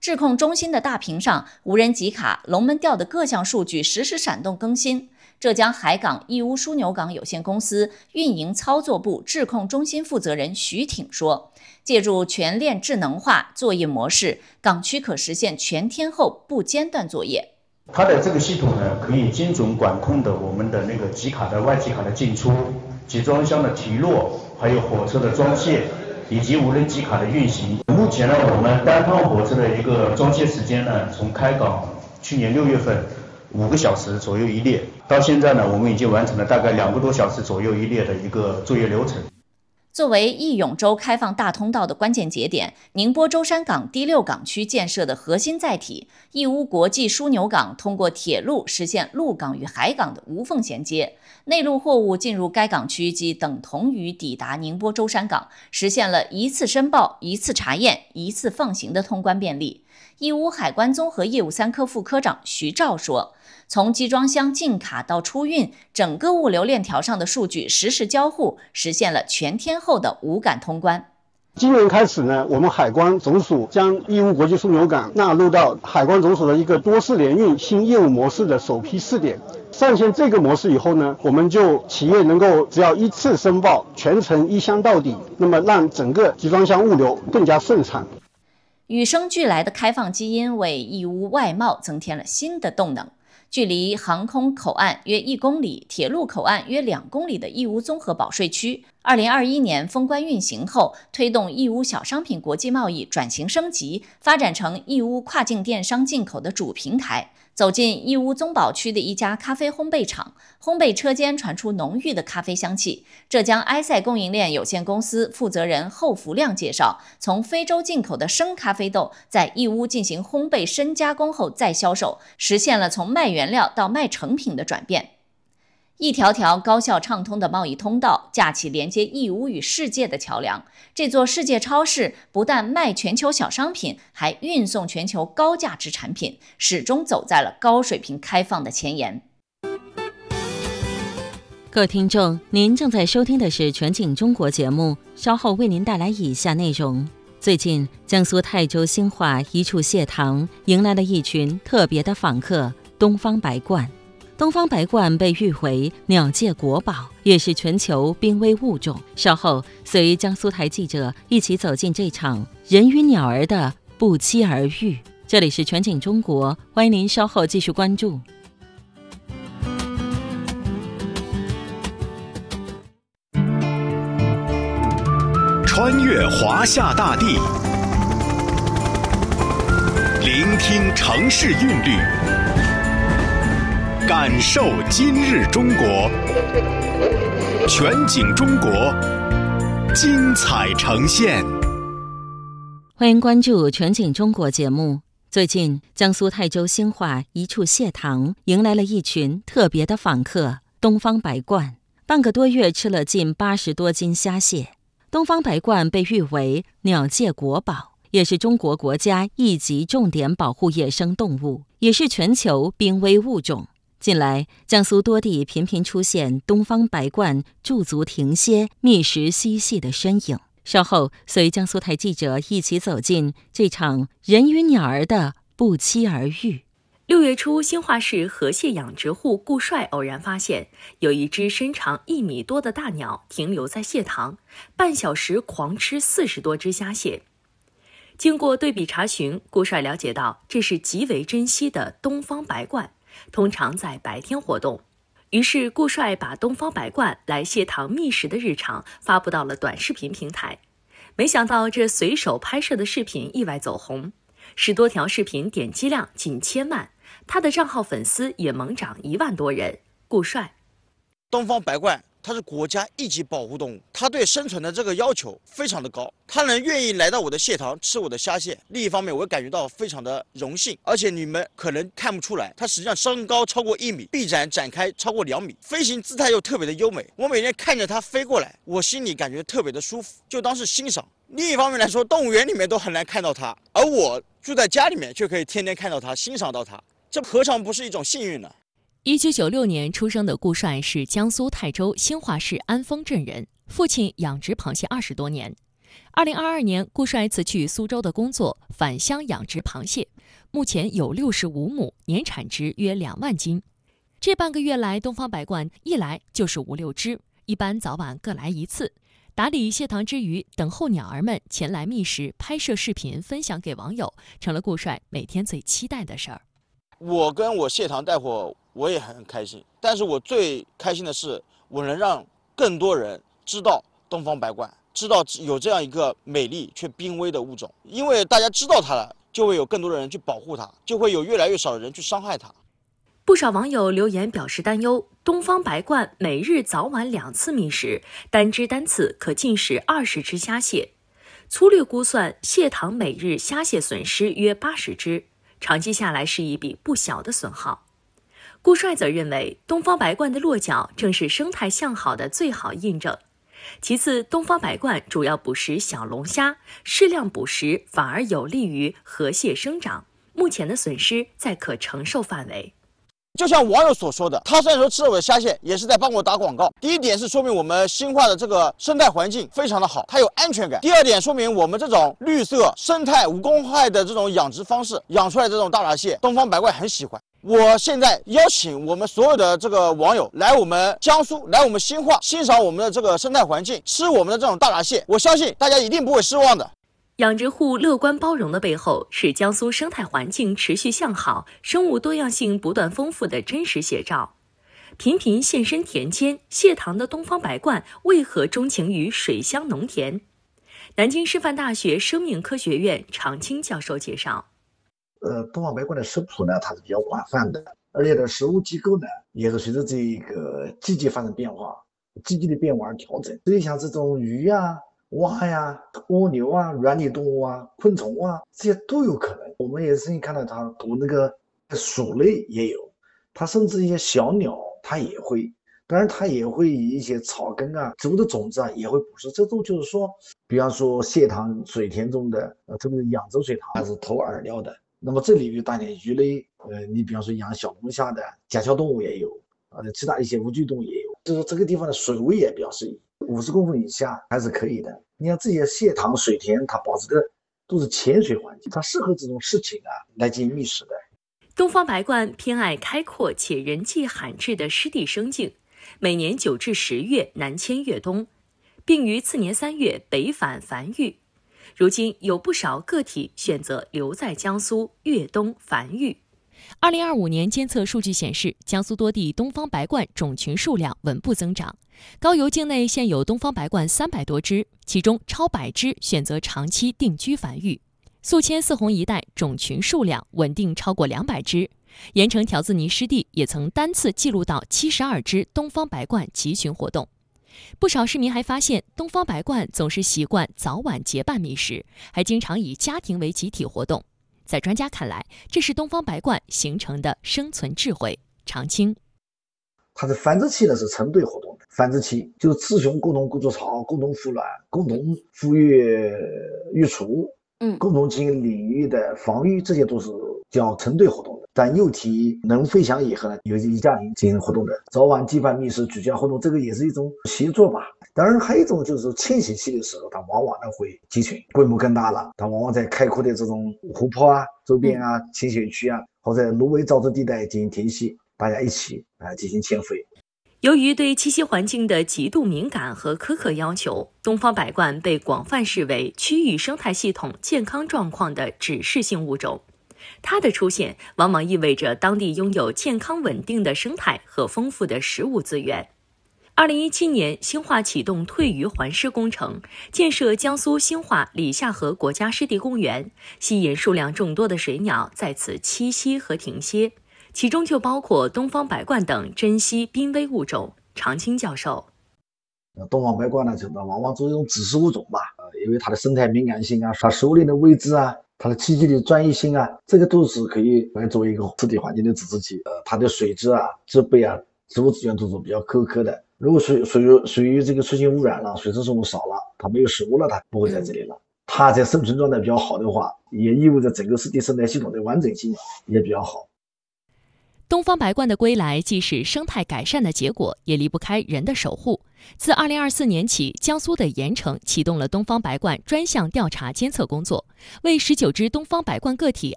智控中心的大屏上，无人机卡、龙门吊的各项数据实时闪动更新。浙江海港义乌枢纽港有限公司运营操作部智控中心负责人徐挺说，借助全链智能化作业模式，港区可实现全天候不间断作业。 它的这个系统呢，可以精准管控的我们的那个集卡的外集卡的进出、集装箱的提落，还有火车的装卸，以及无人机卡的运行。目前呢，我们单趟火车的一个装卸时间呢，从开港去年6月份5个小时左右一列，到现在呢，我们已经完成了大概2个多小时左右一列的一个作业流程。 作为义永州开放大通道的关键节点，宁波舟山港第6港区建设的核心载体义乌国际枢纽港通过铁路实现陆港与海港的无缝衔接，内陆货物进入该港区即等同于抵达宁波舟山港，实现了一次申报、一次查验、一次放行的通关便利。义乌海关综合业务3科副科长徐照说，从集装箱进卡到出运，整个物流链条上的数据实时交互，实现了全天候的无感通关。 今年开始呢，我们海关总署将义乌国际枢纽港纳入到海关总署的一个多式联运新业务模式的首批试点。上线这个模式以后呢，我们就企业能够只要一次申报，全程一箱到底，那么让整个集装箱物流更加顺畅。 与生俱来的开放基因为义乌外贸增添了新的动能。距离航空口岸约1公里、铁路口岸约2公里的义乌综合保税区，2021年封关运行后，推动义乌小商品国际贸易转型升级，发展成义乌跨境电商进口的主平台。走进义乌宗保区的一家咖啡烘焙厂，烘焙车间传出浓郁的咖啡香气。浙江埃塞供应链有限公司负责人侯福亮介绍，从非洲进口的生咖啡豆在义乌进行烘焙深加工后再销售，实现了从卖原料到卖成品的转变。一条条高效畅通的贸易通道，架起连接义乌与世界的桥梁。这座世界超市不但卖全球小商品，还运送全球高价值产品，始终走在了高水平开放的前沿。 各位听众，您正在收听的是全景中国节目，稍后为您带来以下内容。最近，江苏泰州兴化一处蟹塘迎来了一群特别的访客——东方白鹳。东方白鹳被誉为鸟界国宝，也是全球濒危物种。稍后随江苏台记者一起走进这场人与鸟儿的不期而遇。这里是全景中国，欢迎您稍后继续关注。 穿越华夏大地，聆听城市韵律，感受今日中国，全景中国，精彩呈现。 欢迎关注全景中国节目。最近，江苏泰州兴化一处蟹塘迎来了一群特别的访客——东方白鹳。半个多月吃了近80多斤虾蟹。东方白鹳被誉为鸟界国宝，也是中国国家1级重点保护野生动物，也是全球濒危物种。近来，江苏多地频频出现东方白鹳驻足停歇、觅食嬉戏的身影。稍后，随江苏台记者一起走进这场人与鸟儿的不期而遇。 6月初，兴化市河蟹养殖户顾帅偶然发现，有一只身长1米多的大鸟停留在蟹塘，半小时狂吃40多只虾蟹。经过对比查询，顾帅了解到这是极为珍稀的东方白鹳，通常在白天活动。于是顾帅把东方白鹳来蟹塘觅食的日常发布到了短视频平台。没想到这随手拍摄的视频意外走红，10多条视频点击量近1000万，他的账号粉丝也猛涨1万多人。顾帅， 东方白鹳它是国家1级保护动物，它对生存的这个要求非常的高，它能愿意来到我的蟹塘吃我的虾蟹。另一方面，我感觉到非常的荣幸，而且你们可能看不出来，它实际上身高超过1米，臂展展开超过2米，飞行姿态又特别的优美。我每天看着它飞过来，我心里感觉特别的舒服，就当是欣赏。另一方面来说，动物园里面都很难看到它，而我住在家里面却可以天天看到它，欣赏到它，这何尝不是一种幸运呢 ？1996年出生的顾帅是江苏泰州兴化市安丰镇人，父亲养殖螃蟹20多年。 2022年，顾帅辞去苏州的工作，返乡养殖螃蟹，目前有65亩，年产值约2万斤。这半个月来，东方白鹳一来就是5、6只，一般早晚各来一次。打理蟹塘之余，等候鸟儿们前来觅食，拍摄视频分享给网友，成了顾帅每天最期待的事儿。 我跟我蟹塘带货，我也很开心。但是我最开心的是，我能让更多人知道东方白鹳，知道有这样一个美丽却濒危的物种。因为大家知道它了，就会有更多的人去保护它，就会有越来越少的人去伤害它。 不少网友留言表示担忧，东方白鹳每日早晚2次觅食，单只单次可进食20只虾蟹。粗略估算，蟹塘每日虾蟹损失约80只，长期下来是一笔不小的损耗。顾帅则认为，东方白鹳的落脚正是生态向好的最好印证。其次，东方白鹳主要捕食小龙虾，适量捕食反而有利于河蟹生长，目前的损失在可承受范围。 就像网友所说的，他虽然说吃了我的虾蟹，也是在帮我打广告。第一点是说明我们新化的这个生态环境非常的好，它有安全感。第二点说明我们这种绿色、生态、无公害的这种养殖方式，养出来的这种大闸蟹，东方白鹳很喜欢。我现在邀请我们所有的这个网友来我们江苏，来我们新化，欣赏我们的这个生态环境，吃我们的这种大闸蟹，我相信大家一定不会失望的。 养殖户乐观包容的背后，是江苏生态环境持续向好、生物多样性不断丰富的真实写照。频频现身田间，蟹塘的东方白鹳为何钟情于水乡农田？南京师范大学生命科学院常青教授介绍， 东方白鹳的食谱呢，它是比较广泛的，而且的食物机构呢，也是随着这个季节发生变化、季节的变化而调整。所以像这种鱼啊、蛙呀、蜗牛啊、软体动物啊、昆虫啊，这些都有可能。我们也是看到它读那个鼠类也有，它甚至一些小鸟它也会，当然它也会以一些草根啊、植物的种子啊也会捕食。这种就是说，比方说蟹塘水田中的特别是扬州水塘，它是投饵料的。那么这里有大点鱼类，你比方说养小龙虾的甲壳动物也有，其他一些无脊动物也有。就是说这个地方的水位也比较适宜，50公分以下还是可以的。你看这些蟹塘水田，它保持的都是浅水环境，它适合这种事情来进行觅食的。 东方白鹳偏爱开阔且人迹罕至的湿地生境，每年9至10月南迁越冬，并于次年3月北返繁育。如今有不少个体选择留在江苏越冬繁育。2025年监测数据显示，江苏多地东方白鹳种群数量稳步增长。高邮境内现有东方白鹳300多只，其中超100只选择长期定居繁育。宿迁泗洪一带种群数量稳定超过200只。盐城条子泥湿地也曾单次记录到72只东方白鹳集群活动。不少市民还发现，东方白鹳总是习惯早晚结伴觅食，还经常以家庭为集体活动。在专家看来，这是东方白鹳形成的生存智慧。常青， 它的繁殖期呢是成对活动的，繁殖期就是雌雄共同构筑巢、共同孵卵、共同孵育育雏，共同进行领域的防御，这些都是叫成对活动的。但幼体能飞翔以后呢，有一家庭进行活动的，早晚结伴觅食、举家活动，这个也是一种协作吧。当然还有一种就是迁徙期的时候，它往往呢会集群，规模更大了，它往往在开阔的这种湖泊啊、周边啊、浅水区啊，或者芦苇沼泽地带进行停息，大家一起进行迁飞。 由于对栖息环境的极度敏感和苛刻要求，东方白鹳被广泛视为区域生态系统健康状况的指示性物种。它的出现往往意味着当地拥有健康稳定的生态和丰富的食物资源。2017年，新化启动退渔还湿工程，建设江苏新化里下河国家湿地公园，吸引数量众多的水鸟在此栖息和停歇，其中就包括东方白鹳等珍稀濒危物种。常青教授， 东方白鹳呢，往往作为一种指示物种吧，因为它的生态敏感性啊，它食物链的位置啊，它的栖息的专一性啊，这个都是可以来作为一个湿地环境的指示器。它的水质啊、植被啊、植物资源都是比较苛刻的。如果水域这个出现污染了，水生生物少了，它没有食物了，它不会在这里了。它在生存状态比较好的话，也意味着整个湿地生态系统的完整性也比较好。 东方白鹳的归来既是生态改善的结果，也离不开人的守护。自2024年起，江苏的盐城启动了东方白鹳专项调查监测工作，为19只东方白鹳个体